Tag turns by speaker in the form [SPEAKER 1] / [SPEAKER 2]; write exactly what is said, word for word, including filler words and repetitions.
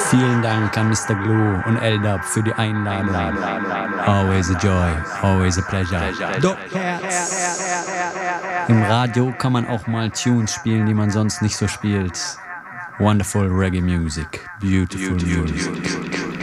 [SPEAKER 1] Vielen Dank an Mister Glue und L-Dub für die Einladung. Always a joy, always a pleasure. Doc Herz. Im Radio kann man auch mal Tunes spielen, die man sonst nicht so spielt. Wonderful Reggae Music, beautiful music.